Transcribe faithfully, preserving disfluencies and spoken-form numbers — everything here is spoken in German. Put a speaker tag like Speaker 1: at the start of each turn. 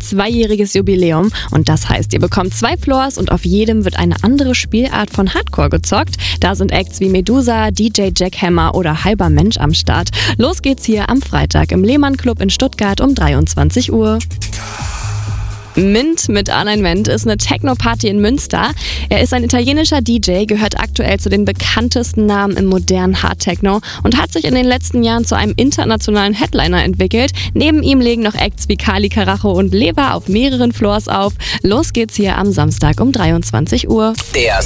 Speaker 1: zweijähriges Jubiläum und das heißt, ihr bekommt zwei Floors und auf jedem wird eine andere Spielart von Hardcore gezockt. Da sind Acts wie Medusa, D J Jackhammer oder Halber Mensch am Start. Los geht's hier am Freitag im Lehmann Club in Stuttgart um dreiundzwanzig Uhr. Mint mit Arneinment ist eine Techno-Party in Münster. Er ist ein italienischer D J, gehört aktuell zu den bekanntesten Namen im modernen Hardtechno und hat sich in den letzten Jahren zu einem internationalen Headliner entwickelt. Neben ihm legen noch Acts wie Kali Karacho und Lever auf mehreren Floors auf. Los geht's hier am Samstag um dreiundzwanzig Uhr.
Speaker 2: Der